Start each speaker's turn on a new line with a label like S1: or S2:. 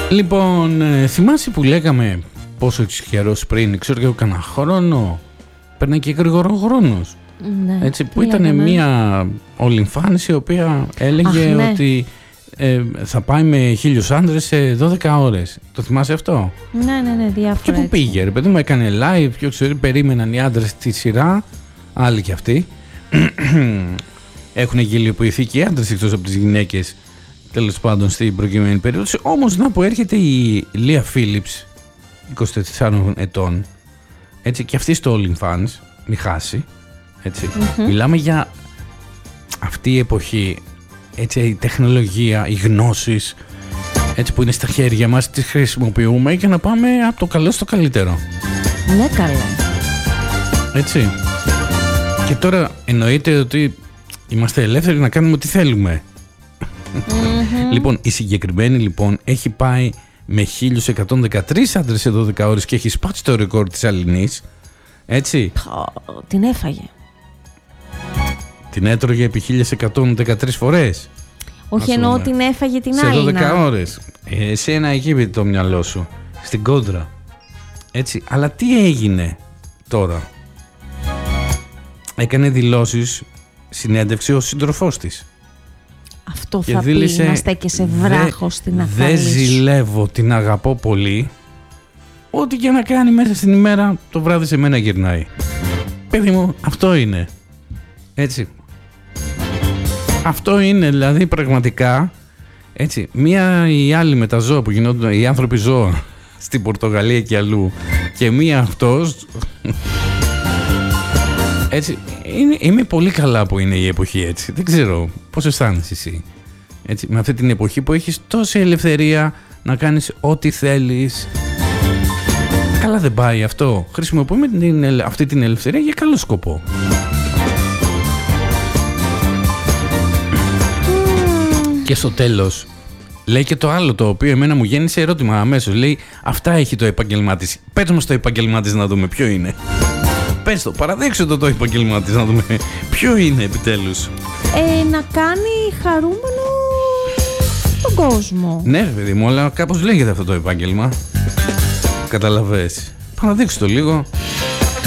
S1: Λοιπόν, θυμάσαι που λέγαμε πόσο καιρός πριν, ξέρω και εγώ κανένα χρόνο, παίρνει και γρήγορο χρόνος.
S2: Ναι,
S1: έτσι, που ήταν μια ολυμφάνηση η οποία έλεγε ότι θα πάει με 1.000 άντρες σε 12 ώρες. Το θυμάσαι αυτό?
S2: Ναι, διάφορα.
S1: Και που πήγε, ρε παιδί μου, έκανε live, ποιο ξέρει, περίμεναν οι άντρες τη σειρά, άλλοι κι αυτοί. Έχουν γελιοποιηθεί και οι άντρες εκτός από τις γυναίκες, τέλος πάντων, στην προκειμένη περίπτωση. Όμως να που έρχεται η Λία Φίλιπς, 24 ετών, έτσι, και αυτή στο OnlyFans, μη χάσει, έτσι. Μιλάμε για αυτή η εποχή, έτσι, η τεχνολογία, οι γνώσεις, έτσι, που είναι στα χέρια μας, τις χρησιμοποιούμε για να πάμε από το καλό στο καλύτερο.
S2: Ναι, καλά.
S1: Έτσι. Και τώρα εννοείται ότι είμαστε ελεύθεροι να κάνουμε ό,τι θέλουμε. Λοιπόν, η συγκεκριμένη λοιπόν έχει πάει με 1.113 άντρες σε 12 ώρες και έχει σπάσει το ρεκόρ της Αλληνής. Έτσι.
S2: Την έφαγε.
S1: Την έτρωγε επί 1.113 φορές.
S2: Όχι, εννοώ την έφαγε την
S1: σε
S2: Άινα.
S1: Σε 12 ώρες. Σε ένα εκεί το μυαλό σου. Στην κόντρα. Έτσι. Αλλά τι έγινε τώρα? Έκανε δηλώσεις, συνέντευξη ο σύντροφός της.
S2: Αυτό και θα δήλησε, πει να στέκεσαι βράχος στην αφάλιση.
S1: Δεν ζηλεύω, την αγαπώ πολύ. Ό,τι και να κάνει μέσα στην ημέρα, το βράδυ σε μένα γυρνάει. Παιδί μου, αυτό είναι. Έτσι. Αυτό είναι, δηλαδή, πραγματικά. Έτσι. Μία ή άλλη με τα ζώα που γινόταν, οι άνθρωποι ζώα στην Πορτογαλία και αλλού, και μία αυτός. Έτσι, είμαι πολύ καλά που είναι η εποχή έτσι. Δεν ξέρω πώς αισθάνεσαι εσύ. Έτσι, με αυτή την εποχή που έχεις τόση ελευθερία να κάνεις ό,τι θέλεις. Καλά δεν πάει αυτό. Χρησιμοποιούμε αυτή την ελευθερία για καλό σκοπό. Και στο τέλος λέει και το άλλο, το οποίο εμένα μου γέννησε ερώτημα αμέσως. Λέει, αυτά έχει το επάγγελμά της. Πες μας το επάγγελμά της να δούμε ποιο είναι. Πες το, παραδείξε το επάγγελμά της να δούμε ποιο είναι επιτέλους.
S2: Να κάνει χαρούμενο τον κόσμο.
S1: Ναι, παιδί μου, αλλά κάπως λέγεται αυτό το επάγγελμα. Καταλαβες. Παραδείξε το λίγο.